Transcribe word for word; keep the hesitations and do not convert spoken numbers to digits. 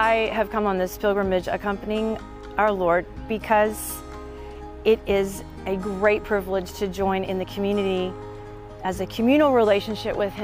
I have come on this pilgrimage accompanying our Lord because it is a great privilege to join in the community as a communal relationship with Him.